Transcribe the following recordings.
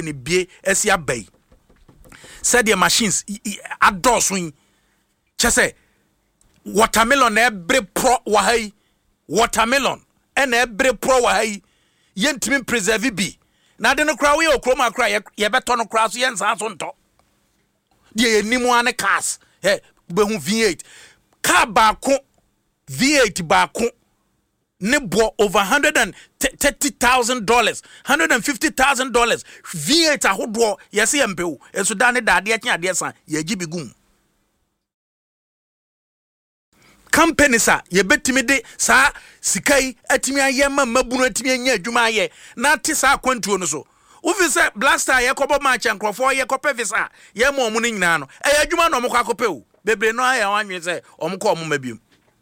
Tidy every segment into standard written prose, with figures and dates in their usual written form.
company bie esi abai said the machines adosun chese watermelon every pro wahai watermelon and every pro wahai yentimi preserve bi na de no kra we okroma kra ye beto no kra so yensa so nto de enimu ane cars behu V8 car baako V8 baako ne bo over $130,000 $150,000 V8 ahodo yesi empeu enso da ne dade akye ade san ye gibigum companies ye betimi de sa sikai atimi aye mamabunu atimi anya adwuma aye na te sa kwantuo no so ufi se blaster ye kobo match nkrofo ye kope visa ye mo mu nyina no e adwuma no mo kwa kope o bebre no aye wanwe se omko omma biom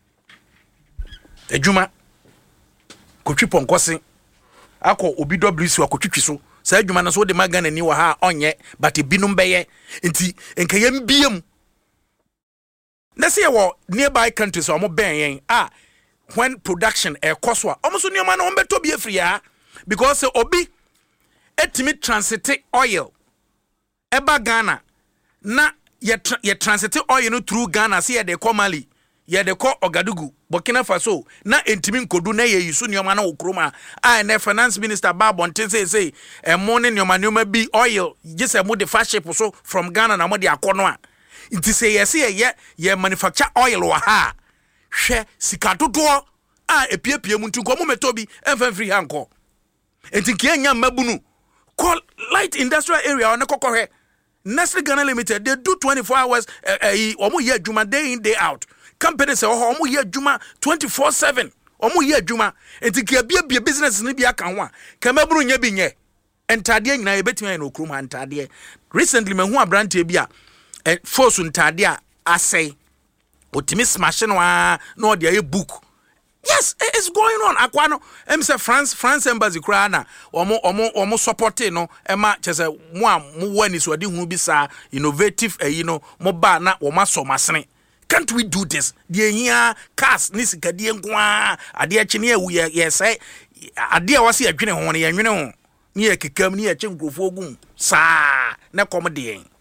adwuma kotwi ponkosen akọ obi WC akotwitwi so sa adwuma no so de magana ni wa ha onye but binum beye nti enkayem biem na say wo nearby countries omo ben yen when production cost wa omo so nioma na ombeto bi afri ya because obi etimi transit oil eba Ghana na ye transit oil no through Ghana say de ko Mali ye de ko Ogadugu Burkina Faso na entimi nkodu na ye yisu nioma na okroma na finance minister Babonte say morning nioma bi oil just a mo de fast ship so from Ghana na mo de akono a nti say ye manufacture oil wa ha hwe sika dodo epiepie mu nti ko mo metobi free hanko enti kianya mabunu call light industrial area on kokohwe Nestle Ghana Limited they do 24 hours omo ye adwuma day in day out companies omo ye adwuma 24/7 omo ye adwuma enti kiabie business ni bia kan ho a kamabunu nya bi nye entade nyina ye betima na okrum ha entade recently me hu abrante bia force ntade a asay otimi smash no na ode aye book. Yes, it's going on. Akwano say France embassy kra na omo support no ema chese mo wani so de hu bi sa innovative mo ba na wo maso masene. Can't we do this? The here cars ni sikadie nkoa ade achi ne awu ye say ade a wase adwene ho ne ye nwene ho ne ye kekam ne ye che nkrofo ogum sa na kom de